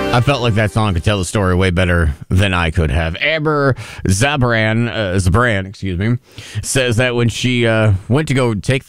I felt like that song could tell the story way better than I could have. Amber Zabran, excuse me, says that when she went to go take